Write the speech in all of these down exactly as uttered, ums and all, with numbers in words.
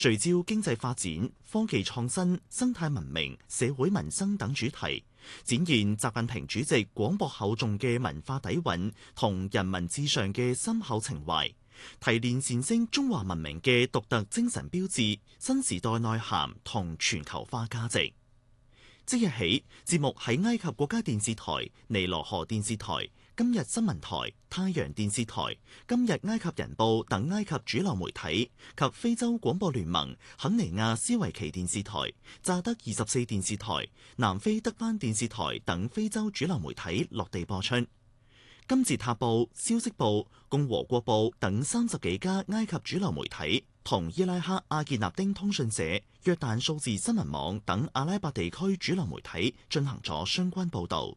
聚焦經濟發展、科技創新、生態文明、社會民生等主題，展現習近平主席廣博厚重嘅文化底蘊同人民至上嘅深厚情懷，提煉闡釋中華文明嘅獨特精神標誌、新時代內涵同全球化價值。即日起，節目喺埃及國家電視台、尼羅河電視台、今日新聞台、太陽電視台、今日埃及人報等埃及主流媒體及非洲廣播聯盟、肯尼亞斯維奇電視台、乍得二十四電視台、南非德班電視台等非洲主流媒體落地播出。金字塔報、消息報、共和國報等三十幾家埃及主流媒體同伊拉克阿傑納丁通訊社、約旦數字新聞網等阿拉伯地區主流媒體進行咗相關報導。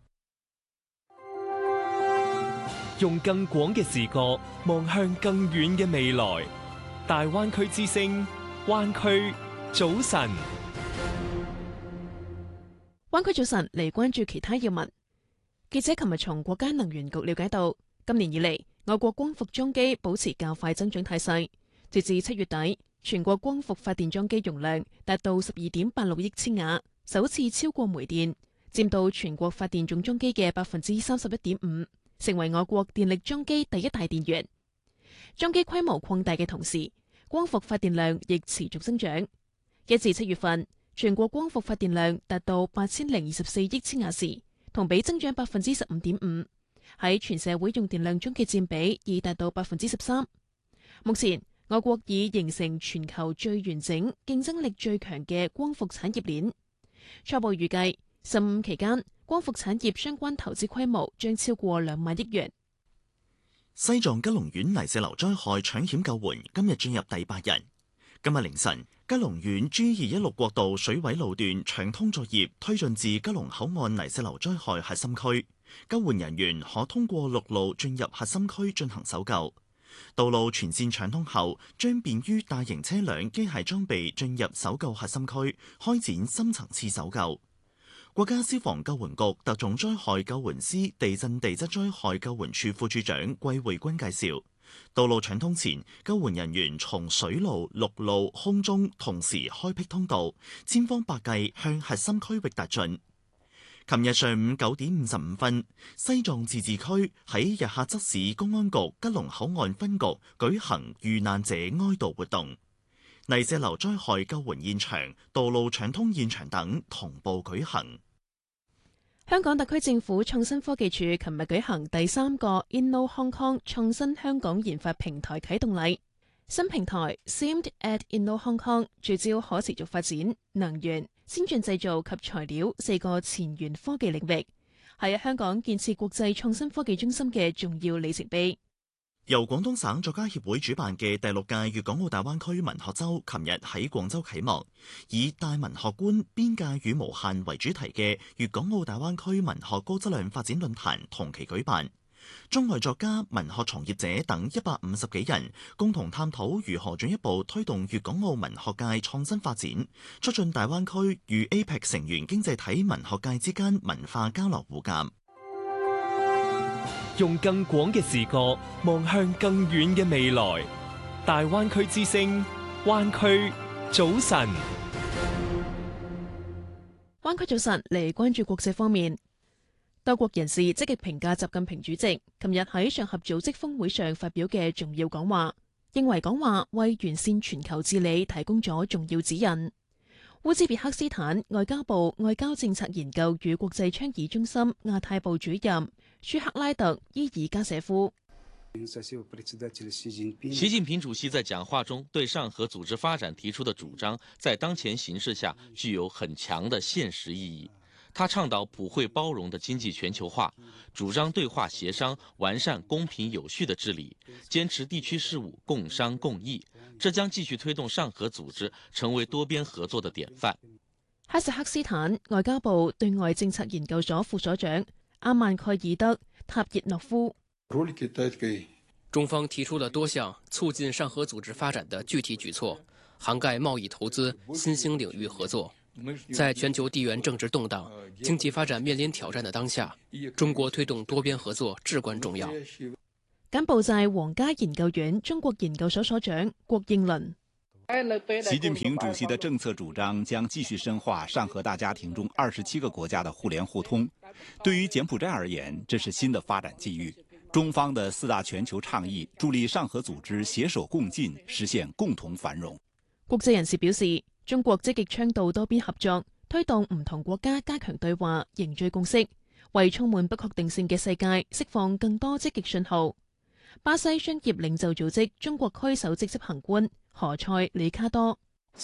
用更廣嘅視角望向更遠嘅未來，大灣區之聲，灣區早晨。 灣區早晨嚟關注其他要聞。記者琴日從國家能源局了解到，今年以嚟，我國光伏裝機保持較快增長態勢。截至七月底，全國光伏發電裝機容量達到十二點八六億千瓦，首次超過煤電，佔到全國發電總裝機嘅百分之三十一點五，成為我國電力裝機第一大電源。裝機規模擴大嘅同時，光伏發電量亦持續增長。一至七月份，全國光伏發電量達到八千零二十四億千瓦時，同比增長百分之十五點五，喺全社會用電量中嘅佔比已達到百分之十三。目前，我國已形成全球最完整、競爭力最強嘅光伏產業鏈。初步預計，十五期間，光伏產業相關投資規模將超過兩萬億元。 西藏吉隆縣泥石流災害搶險救援今日進入第八日。今日凌晨，吉隆縣 G 二一六國道水位路段搶通作業推進至吉隆口岸泥石流災害核心區，救援人員可通過陸路進入核心區進行搜救。道路全線搶通後，將便於大型車輛、機械裝備進入搜救核心區，開展深層次搜救。國家消防救援局特種災害救援司地震地質災害救援處副處長季慧君介紹，道路搶通前，救援人員從水路、陸路、空中同時開闢通道，千方百計向核心區域突進。琴日上午九點五十五分，西藏自治區喺日喀則市公安局吉隆口岸分局舉行遇難者哀悼活動，泥石流災害救援現場、道路搶通現場等同步舉行。 香港特區政府創新科技處琴日舉行第三個 Inno Hong Kong 創新香港研發平台啟動禮。新平台 Seamed at Inno Hong Kong 聚焦可持續發展、能源、先進製造及材料四個前沿科技領域，係香港建設國際創新科技中心嘅重要里程碑。 由廣東省作家協會主辦嘅第六屆粵港澳大灣區文學周，琴日喺廣州啟幕，以大文學觀、邊界與無限為主題嘅粵港澳大灣區文學高質量發展論壇同期舉辦。中外作家、文學從業者等一百五十幾人共同探討如何進一步推動粵港澳文學界創新發展，促進大灣區與 A P E C 成員經濟體文學界之間文化交流互鑑。 用更廣嘅視角望向更遠嘅未來，大灣區之聲，灣區早晨。 灣區早晨嚟關注國際方面。多國人士積極評價習近平主席琴日喺上合組織峰會上發表嘅重要講話，認為講話為完善全球治理提供咗重要指引。烏茲別克斯坦外交部外交政策研究與國際倡議中心亞太部主任舒克拉特伊爾加舍夫。 習近平主席在講話中對上合組織發展提出的主張，在當前形勢下具有很強的現實意義。他倡導普惠包容的經濟全球化，主張對話協商，完善公平有序的治理，堅持地區事務共商共議，這將繼續推動上合組織成為多邊合作的典範。 哈薩克斯坦外交部對外政策研究所副所長阿曼蓋爾德塔熱諾夫。 中方提出了多項促進上合組織發展的具體舉措，涵蓋貿易投資、新興領域合作。在全球地緣政治動盪、經濟發展面臨挑戰的當下，中國推動多邊合作至關重要。 柬埔寨皇家研究院中國研究所所長郭應倫。 习近平主席的政策主张将继续深化上合大家庭中二十七个国家的互联互通。对于柬埔寨而言，这是新的发展机遇。中方的四大全球倡議助力上合組織攜手共進，實現共同繁榮。 國際人士表示，中國積極倡導多邊合作，推動唔同國家加強對話，凝聚共識，為充滿不確定性嘅世界釋放更多積極信號。巴西商業領袖組織中國區首席執行官何塞里卡多。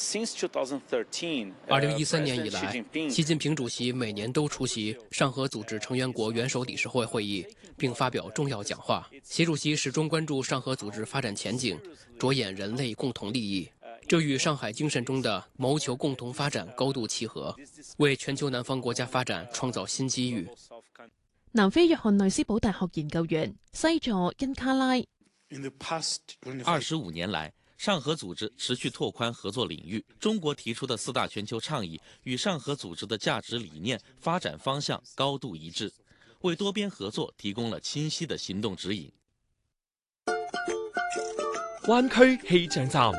二零一三年以來，習近平主席每年都出席上合組織成員國元首理事會會議，並發表重要講話。習主席始終關注上合組織發展前景，着眼人類共同利益，這與上海精神中的謀求共同發展高度契合，為全球南方國家發展創造新機遇。 南非約翰內斯堡大學研究員西佐恩卡拉。 二十五年來，上合組織持續拓寬合作領域，中國提出的四大全球倡議與上合組織的價值理念、發展方向高度一致，為多邊合作提供了清晰的行動指引。 灣區氣象站。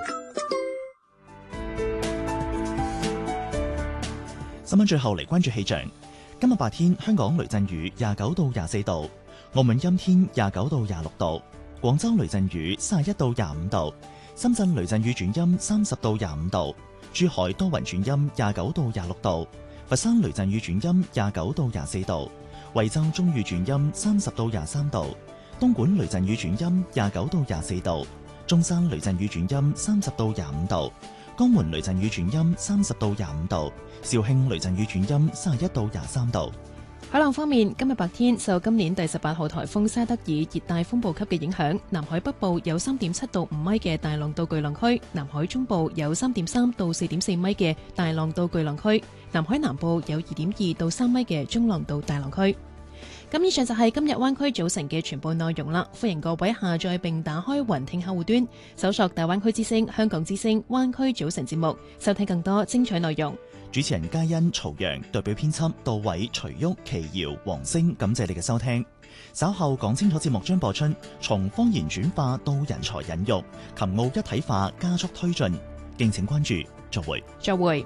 新聞最後嚟關注氣象。今日白天香港雷陣雨廿九到廿四度，澳門陰天廿九到廿六度，廣州雷陣雨三十一到廿五度，深圳雷陣雨轉陰三十到廿五度，珠海多雲轉陰廿九到廿六度，佛山雷陣雨轉陰廿九到廿四度，惠州中雨轉陰三十到廿三度，東莞雷陣雨轉陰廿九到廿四度，中山雷陣雨轉陰三十到廿五度，江門雷陣雨轉陰三十到廿五度，肇慶雷陣雨轉陰三十一到廿三度。 海浪方面，今日白天受今年第十八號颱風沙德爾熱帶風暴級嘅影響，南海北部有三點七到五米嘅大浪到巨浪區，南海中部有三點三到四點四米嘅大浪到巨浪區，南海南部有二點二到三米嘅中浪到大浪區。咁以上就係今日灣區早晨嘅全部內容啦，歡迎各位下載並打開雲聽客戶端，搜索大灣區之聲、香港之聲、灣區早晨節目，收聽更多精彩內容。 主持人嘉欣、曹陽，代表編輯杜偉、徐旭、奇瑤、黃星，感謝你嘅收聽。稍後講清楚節目將播出，從方言轉化到人才引育，琴澳一體化加速推進，敬請關注。再會。 再會。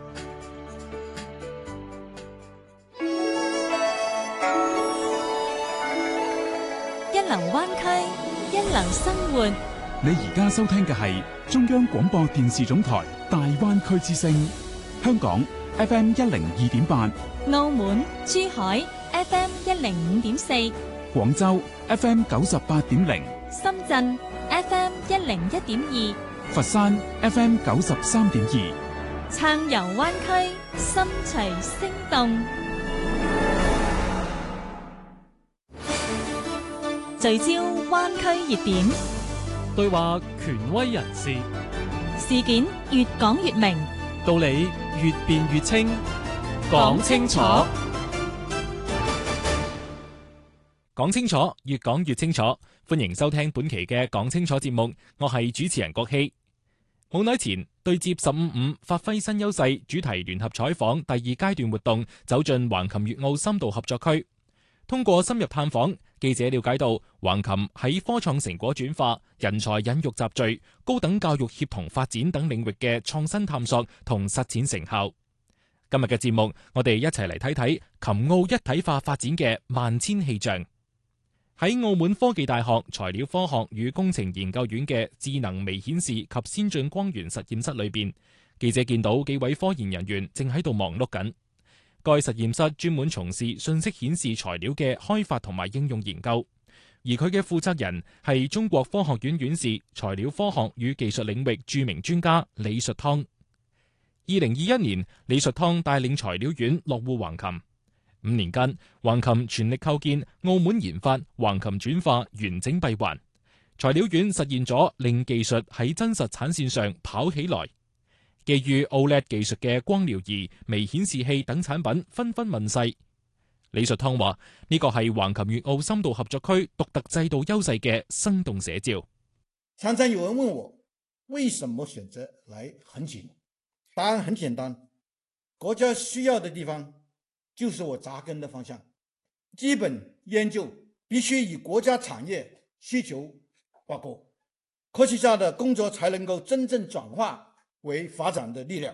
一流灣區，一流生活。 你而家收聽嘅係中央廣播電視總台大灣區之聲，香港 F M 一零二點八， 澳門、珠海 F M 一零五點四， 廣州 F M 九十八點零， 深圳 F M 一零一點二， 佛山 F M 九十三點二， 撐遊灣區，心隨聲動。聚焦灣區熱點， 對話權威人士， 事件越講越明， 道理越辯越清，講清楚，講清楚，越講越清楚。歡迎收聽本期嘅講清楚節目，我係主持人郭希。冇耐前對接十五五發揮新優勢主題聯合採訪第二階段活動走進橫琴粵澳深度合作區。通過深入探訪，記者了解到橫琴喺科創成果轉化、人才引育集聚、高等教育協同發展等領域嘅創新探索同實踐成效。今日嘅節目，我哋一齊嚟睇睇琴澳一體化發展嘅萬千氣象。喺澳門科技大學材料科學與工程研究院嘅智能微顯示及先進光源實驗室裏邊，記者見到幾位科研人員正喺度忙碌緊。該實驗室專門從事信息顯示材料嘅開發同埋應用研究，而佢嘅負責人係中國科學院院士、材料科學與技術領域著名專家李術湯。二零二一年，李術湯帶領材料院落戶橫琴。五年間，橫琴全力構建澳門研發橫琴轉化完整閉環，材料院實現咗令技術喺真實產線上跑起來。基於 O L E D 技術嘅光療儀、微顯示器等產品紛紛問世。李術湯話：呢個係橫琴粵澳深度合作區獨特制度優勢嘅生動寫照。 常常有人問我，為什麼選擇來橫琴？答案很簡單，國家需要的地方就是我扎根的方向。基本研究必須與國家產業需求掛鈎，科學家的工作才能夠真正轉化为发展的力量。